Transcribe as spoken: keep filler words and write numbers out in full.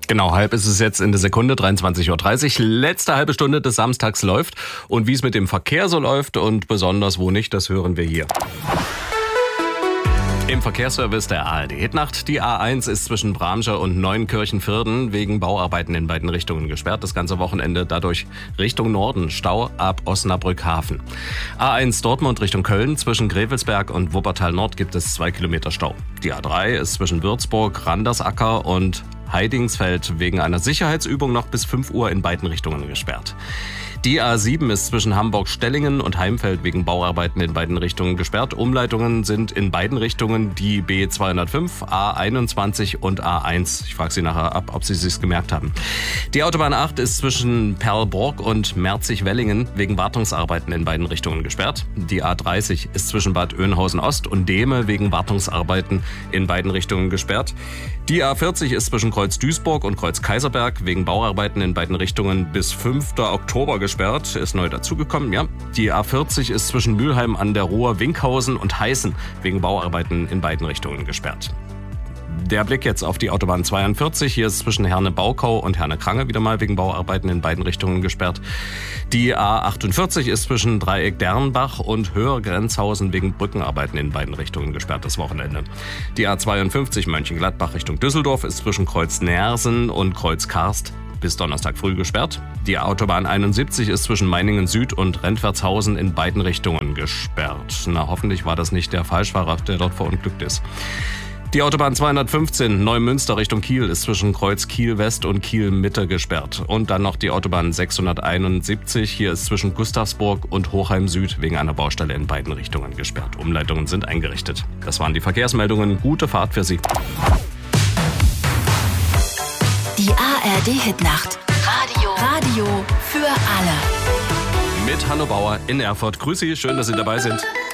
Genau, halb ist es jetzt in der Sekunde, dreiundzwanzig Uhr dreißig. Letzte halbe Stunde des Samstags läuft. Und wie es mit dem Verkehr so läuft und besonders wo nicht, das hören wir hier. Im Verkehrsservice der A R D Hitnacht. Die A eins ist zwischen Bramsche und Neunkirchen-Vierden wegen Bauarbeiten in beiden Richtungen gesperrt. Das ganze Wochenende dadurch Richtung Norden, Stau ab Osnabrück-Hafen. A eins Dortmund Richtung Köln. Zwischen Grevelsberg und Wuppertal Nord gibt es zwei Kilometer Stau. Die A drei ist zwischen Würzburg, Randersacker und Heidingsfeld wegen einer Sicherheitsübung noch bis fünf Uhr in beiden Richtungen gesperrt. Die A sieben ist zwischen Hamburg-Stellingen und Heimfeld wegen Bauarbeiten in beiden Richtungen gesperrt. Umleitungen sind in beiden Richtungen die B zweihundertfünf, A einundzwanzig und A eins. Ich frage Sie nachher ab, ob Sie es sich gemerkt haben. Die Autobahn acht ist zwischen Perlborg und Merzig-Wellingen wegen Wartungsarbeiten in beiden Richtungen gesperrt. Die A dreißig ist zwischen Bad Oeynhausen-Ost und Dehme wegen Wartungsarbeiten in beiden Richtungen gesperrt. Die A vierzig ist zwischen Kreuz-Duisburg und Kreuz-Kaiserberg wegen Bauarbeiten in beiden Richtungen bis fünften Oktober gesperrt. Ist neu dazugekommen, ja. Die A vierzig ist zwischen Mülheim an der Ruhr, Winkhausen und Heißen wegen Bauarbeiten in beiden Richtungen gesperrt. Der Blick jetzt auf die Autobahn zweiundvierzig. Hier ist zwischen Herne-Baukau und Herne-Krange wieder mal wegen Bauarbeiten in beiden Richtungen gesperrt. Die A achtundvierzig ist zwischen Dreieck-Dernbach und Höher-Grenzhausen wegen Brückenarbeiten in beiden Richtungen gesperrt das Wochenende. Die A zweiundfünfzig Mönchengladbach Richtung Düsseldorf ist zwischen Kreuz-Nersen und Kreuz-Karst bis Donnerstag früh gesperrt. Die Autobahn einundsiebzig ist zwischen Meiningen Süd und Rentwertshausen in beiden Richtungen gesperrt. Na, hoffentlich war das nicht der Falschfahrer, der dort verunglückt ist. Die Autobahn zweihundertfünfzehn Neumünster Richtung Kiel ist zwischen Kreuz Kiel West und Kiel Mitte gesperrt. Und dann noch die Autobahn sechshunderteinundsiebzig. Hier ist zwischen Gustavsburg und Hochheim Süd wegen einer Baustelle in beiden Richtungen gesperrt. Umleitungen sind eingerichtet. Das waren die Verkehrsmeldungen. Gute Fahrt für Sie. Die A R D Hitnacht. Radio. Radio für alle. Mit Hanno Bauer in Erfurt. Grüß Sie, schön, dass Sie dabei sind.